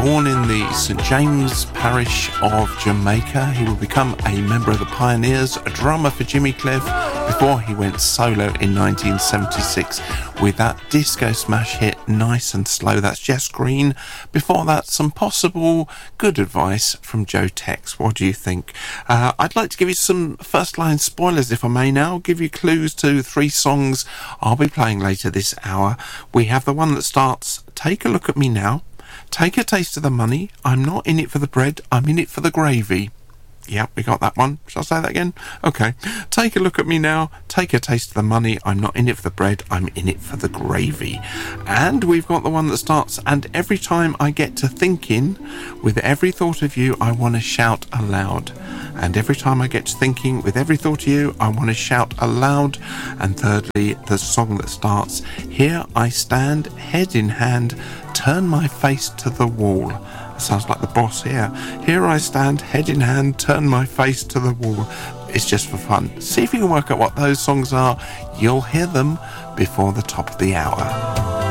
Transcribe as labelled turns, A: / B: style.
A: Born in the St James parish of Jamaica, he will become a member of the Pioneers, a drummer for Jimmy Cliff, before he went solo in 1976 with that disco smash hit Nice and Slow. That's Jess Green. Before that, some possible good advice from Joe Tex. What do you think? I'd like to give you some first line spoilers, if I may now. I'll give you clues to 3 songs I'll be playing later this hour. We have the one that starts, Take a Look at Me Now, Take a Taste of the Money, I'm Not in It for the Bread, I'm in It for the Gravy. Yep, we got that one. Shall I say that again? Okay. Take a Look at Me Now, Take a Taste of the Money, I'm Not in It for the Bread, I'm in It for the Gravy. And we've got the one that starts, And every time I get to thinking, with every thought of you, I want to shout aloud. And every time I get to thinking, with every thought of you, I want to shout aloud. And thirdly, the song that starts, Here I stand, head in hand, turn my face to the wall. Sounds like the boss here. Here I stand, head in hand, turn my face to the wall. It's just for fun. See if you can work out what those songs are. You'll hear them before the top of the hour.